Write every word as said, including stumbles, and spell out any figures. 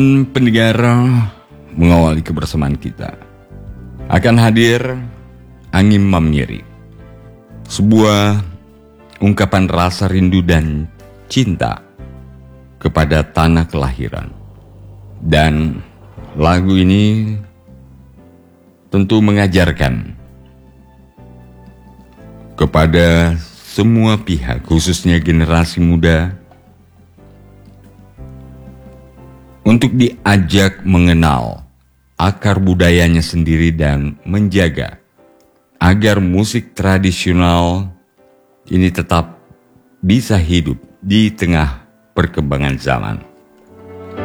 Pendengar, mengawali kebersamaan kita akan hadir Angin Mamnyeri, sebuah ungkapan rasa rindu dan cinta kepada tanah kelahiran. Dan lagu ini tentu mengajarkan kepada semua pihak, khususnya generasi muda, untuk diajak mengenal akar budayanya sendiri dan menjaga agar musik tradisional ini tetap bisa hidup di tengah perkembangan zaman.